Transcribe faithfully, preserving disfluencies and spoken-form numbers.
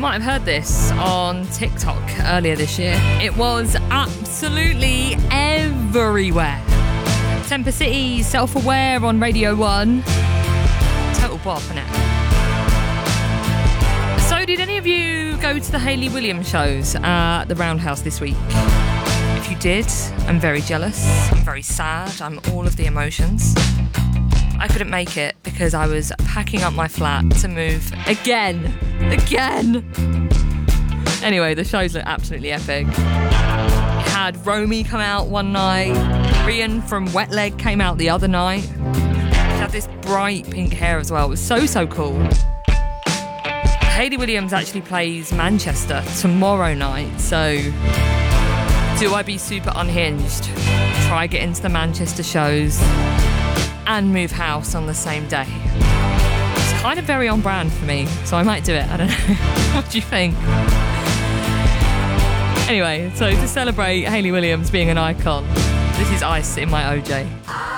might have heard this on TikTok earlier this year. It was absolutely everywhere. Temper City, Self-Aware on Radio one. Total bop, innit? So did any of you go to the Hayley Williams shows at the Roundhouse this week? If you did, I'm very jealous. I'm very sad. I'm all of the emotions. I couldn't make it because I was packing up my flat to move again. Again! Anyway, the shows look absolutely epic. Had Romy come out one night. Rian from Wet Leg came out the other night. She had this bright pink hair as well. It was so, so cool. Hayley Williams actually plays Manchester tomorrow night, so do I be super unhinged? Try get into the Manchester shows and move house on the same day. It's kind of very on brand for me, so I might do it. I don't know. What do you think? Anyway, so to celebrate Hayley Williams being an icon, this is Ice in my O J.